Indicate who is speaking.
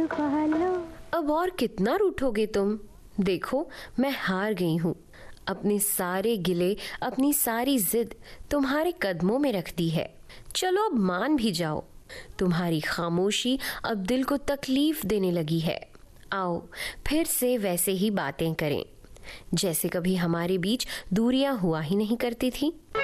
Speaker 1: पा लो।
Speaker 2: अब और कितना रूठोगे तुम? देखो मैं हार गई हूँ। अपने सारे गिले, अपनी सारी जिद तुम्हारे कदमों में रख दी है। चलो अब मान भी जाओ। तुम्हारी खामोशी अब दिल को तकलीफ देने लगी है। आओ फिर से वैसे ही बातें करें, जैसे कभी हमारे बीच दूरियां हुआ ही नहीं करती थी।